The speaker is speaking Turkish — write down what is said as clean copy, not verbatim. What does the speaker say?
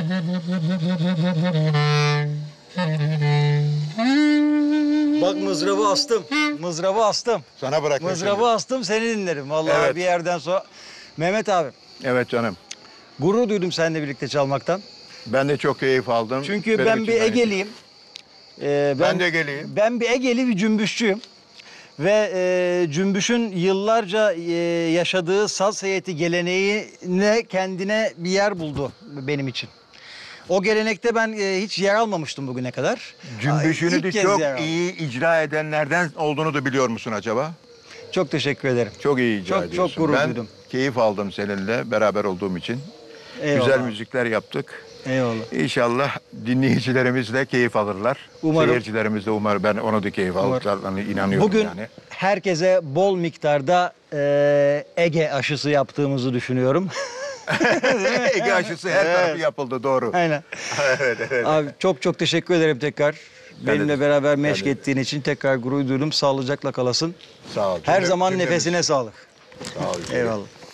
Bak mızrabı astım. Mızrabı astım. Sana bırakıyorum. Mızrabı astım, seni dinlerim. Vallahi Evet. bir yerden sonra. Mehmet abi, Evet canım. gurur duydum seninle birlikte çalmaktan. Ben de çok keyif aldım. Çünkü Benim ben için bir aynı şey. Egeliyim. Ben de Egeliyim. Ben bir Egeli bir cümbüşçüyüm. Ve cümbüşün yıllarca yaşadığı saz heyeti geleneğine kendine bir yer buldu benim için. O gelenekte ben hiç yer almamıştım bugüne kadar. Cümbüşünü İlk de kez çok yer aldım. iyi icra edenlerden olduğunu da biliyor musun acaba? Çok teşekkür ederim. Çok iyi icra Çok ediyorsun. gurur ben duydum. keyif aldım seninle beraber olduğum için. Eyvallah. Güzel müzikler yaptık. Eyvallah. İnşallah dinleyicilerimiz de keyif alırlar. Umarım. Seyircilerimiz de ben onu da keyif alırlarına inanıyorum Bugün yani. herkese bol miktarda Ege aşısı yaptığımızı düşünüyorum. Ege aşısı her tarafı yapıldı, doğru. Aynen. evet. Abi çok teşekkür ederim tekrar. Benimle de- beraber ben meşk de. ettiğin için tekrar gurur duydum. Sağlıcakla kalasın. Sağ ol. Her zaman Cümlemiz. nefesine sağlık. Sağ ol. Eyvallah.